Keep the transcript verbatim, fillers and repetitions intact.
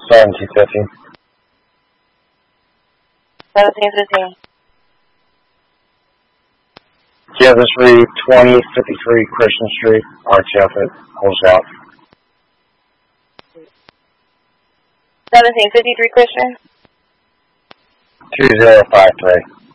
seventeen fifty. seventeen fifteen. Kansas Reed, twenty fifty-three Christian Street, R T F it, holds out. seventeen fifty-three Christian? two zero five three.